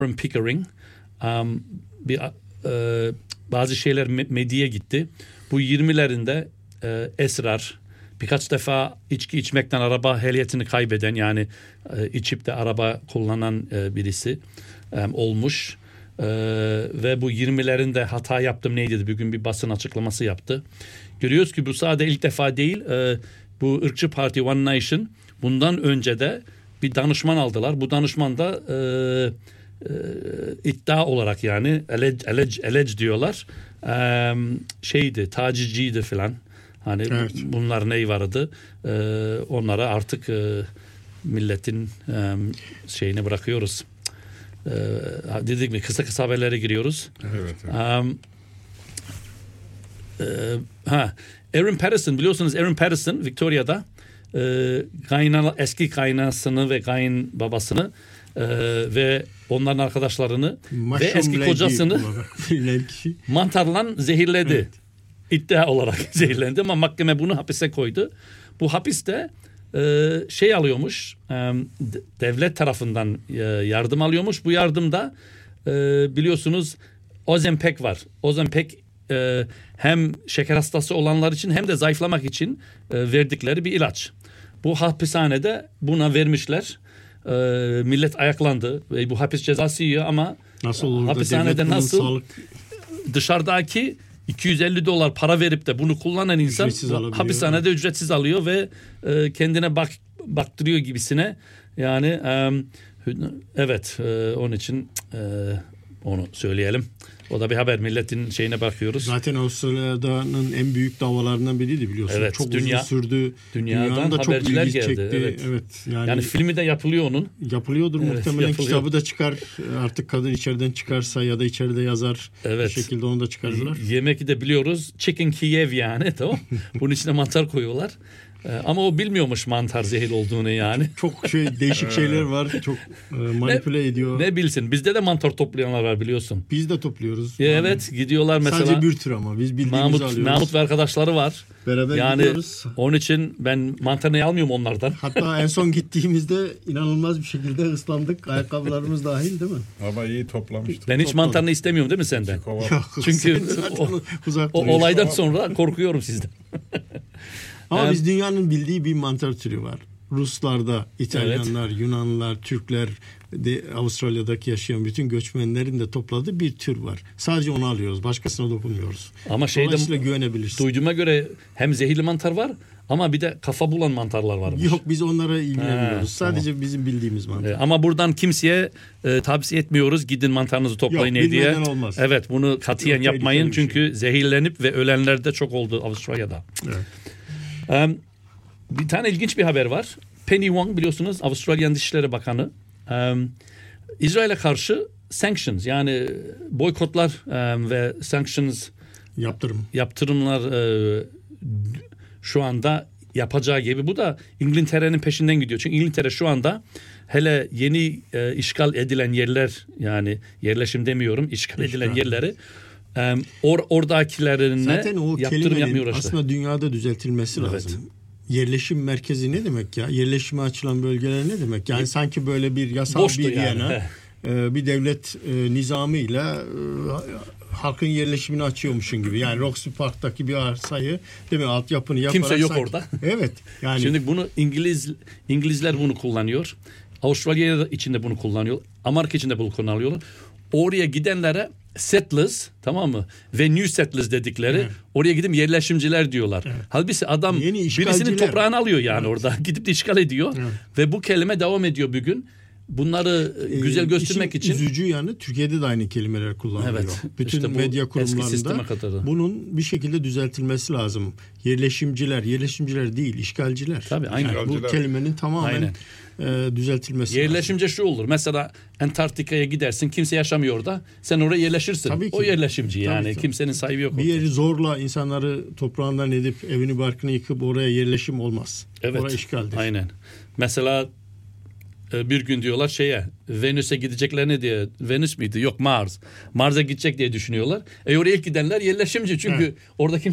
Pickering bazı şeyler medyaya gitti. Bu 20'lerinde esrar, birkaç defa içki içmekten araba ehliyetini kaybeden, yani içip de araba kullanan birisi olmuş. Ve bu 20'lerinde hata yaptım neydi? Bugün bir basın açıklaması yaptı. Görüyoruz ki bu sadece ilk defa değil. Bu ırkçı parti One Nation bundan önce de bir danışman aldılar. Bu danışman da iddia olarak, yani allege diyorlar. Şeydi, tacizciydi filan. Hani evet. Bunlar ney vardı? Onlara artık milletin şeyini bırakıyoruz. Dedik mi, kısa haberlere giriyoruz. Evet. Erin Patterson, biliyorsunuz Erin Patterson Victoria'da eski kaynanasını ve kayınbabasını ve onların arkadaşlarını ve eski kocasını mantarla zehirledi. Evet. İddia olarak zehirlendi ama mahkeme bunu hapise koydu. Bu hapiste şey alıyormuş, devlet tarafından yardım alıyormuş. Bu yardımda biliyorsunuz Ozempic var. Ozempic hem şeker hastası olanlar için hem de zayıflamak için verdikleri bir ilaç. Bu hapishanede buna vermişler. Millet ayaklandı. Bu hapis cezası yiyor ama nasıl olur hapishanede nasıl dışarıdaki $250 para verip de bunu kullanan insan hapishanede ücretsiz alıyor ve kendine baktırıyor gibisine. Yani evet, onun için onu söyleyelim. O da bir haber, milletin şeyine bakıyoruz. Zaten Avustralya'nın en büyük davalarından biriydi biliyorsun. Evet, çok uzun sürdü. Dünyadan da haberciler çok geldi. Çekti. Evet. Yani filmi de yapılıyor onun. Yapılıyordur muhtemelen. Yapılıyor. Kitabı da çıkar. Artık kadın içeriden çıkarsa ya da içeride yazar. Evet. Bir şekilde onu da çıkarırlar. Yemek de biliyoruz. Chicken Kiev yani. Tamam. Bunun içine mantar koyuyorlar. Ama o bilmiyormuş mantar zehir olduğunu yani. Çok değişik şeyler var. Çok manipüle ediyor. Ne bilsin. Bizde de mantar toplayanlar var biliyorsun. Biz de topluyoruz. Evet, gidiyorlar mesela. Sadece bir tür ama biz bildiğimizi alıyoruz. Mahmut ve arkadaşları var. Beraber yani gidiyoruz. Onun için ben mantarını almıyorum onlardan. Hatta en son gittiğimizde inanılmaz bir şekilde ıslandık. Ayakkabılarımız dahil değil mi? Ama iyi toplamıştık. Ben hiç mantarını istemiyorum değil mi senden? Yok, çünkü o olaydan sonra korkuyorum sizden. Ama biz dünyanın bildiği bir mantar türü var. Ruslarda, İtalyanlar, evet. Yunanlılar, Türkler, Avustralya'daki yaşayan bütün göçmenlerin de topladığı bir tür var. Sadece onu alıyoruz. Başkasına dokunmuyoruz. Ama dolayısıyla güvenebilirsin. Duyduğuma göre hem zehirli mantar var ama bir de kafa bulan mantarlar varmış. Yok, biz onlara ilgilenmiyoruz. Sadece tamam. Bizim bildiğimiz mantar. Ama buradan kimseye tavsiye etmiyoruz. Gidin mantarınızı toplayın diye. Olmaz. Evet, bunu katiyen yapmayın. Çünkü zehirlenip ve ölenler de çok oldu Avustralya'da. Evet. Bir tane ilginç bir haber var. Penny Wong, biliyorsunuz Avustralyan Dışişleri Bakanı, İsrail'e karşı sanctions, yani boykotlar ve sanctions yaptırımlar şu anda yapacağı gibi. Bu da İngiltere'nin peşinden gidiyor. Çünkü İngiltere şu anda hele yeni işgal edilen yerler, yani yerleşim demiyorum, işgal edilen yerleri oradakilerine yaptırım yapmıyor. Aslında dünyada düzeltilmesi lazım. Yerleşim merkezi ne demek ya? Yerleşime açılan bölgeler ne demek? Yani sanki böyle bir yasal boştu bir yana bir devlet nizamıyla halkın yerleşimini açıyormuşsun gibi. Yani Roxy Park'taki bir arsayı, değil mi, altyapını yaparak. Kimse yok orada. Evet. Yani şimdi bunu İngilizler bunu kullanıyor. Avustralya içinde bunu kullanıyor. Amerika içinde bunu kullanıyorlar. Oraya gidenlere settlers, tamam mı? Ve new settlers dedikleri, oraya gidip yerleşimciler diyorlar. Evet. Halbuki adam birisinin toprağını alıyor yani orada. Gidip de işgal ediyor. Evet. Ve bu kelime devam ediyor bugün. Bunları güzel göstermek için. Üzücü yani Türkiye'de de aynı kelimeler kullanılıyor. Evet. Bütün işte medya kurumlarında bunun bir şekilde düzeltilmesi lazım. Yerleşimciler değil, işgalciler. Tabii, aynen. Yani bu kelimenin tamamen düzeltilmesi yerleşimci lazım. Şu olur. Mesela Antarktika'ya gidersin, kimse yaşamıyor orada. Sen oraya yerleşirsin. O yerleşimci yani. Tabii. Kimsenin sahibi yok. Bir yeri zorla insanları toprağından edip evini barkını yıkıp oraya yerleşim olmaz. Evet. Oraya işgaldir. Aynen. Mesela bir gün diyorlar Venüs'e gideceklerine diye. Venüs müydü? Yok, Mars. Mars'a gidecek diye düşünüyorlar. Oraya ilk gidenler yerleşimci. Çünkü orada